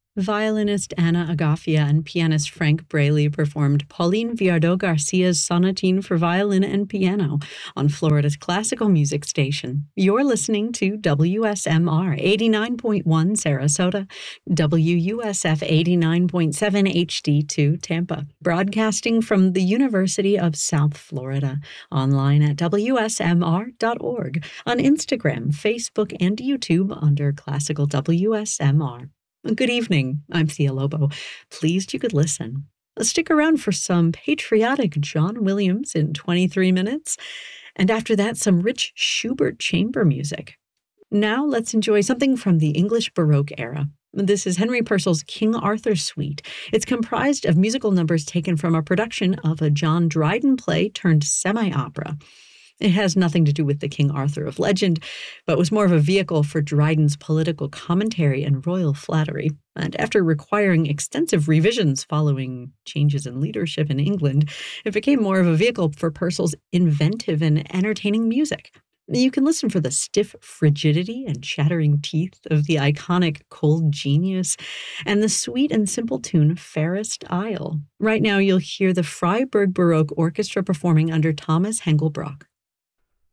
Violinist Anna Agafia and pianist Frank Braley performed Pauline Viardot Garcia's Sonatine for violin and piano on Florida's classical music station. You're listening to WSMR 89.1 Sarasota, WUSF 89.7 HD2 Tampa, broadcasting from the University of South Florida, online at WSMR.org, on Instagram, Facebook, and YouTube under Classical WSMR. Good evening. I'm Thea Lobo. Pleased you could listen. Stick around for some patriotic John Williams in 23 minutes, and after that, some rich Schubert chamber music. Now let's enjoy something from the English Baroque era. This is Henry Purcell's King Arthur Suite. It's comprised of musical numbers taken from a production of a John Dryden play turned semi-opera. It has nothing to do with the King Arthur of legend, but was more of a vehicle for Dryden's political commentary and royal flattery. And after requiring extensive revisions following changes in leadership in England, it became more of a vehicle for Purcell's inventive and entertaining music. You can listen for the stiff frigidity and chattering teeth of the iconic Cold Genius and the sweet and simple tune Fairest Isle. Right now, you'll hear the Freiburg Baroque Orchestra performing under Thomas Hengelbrock.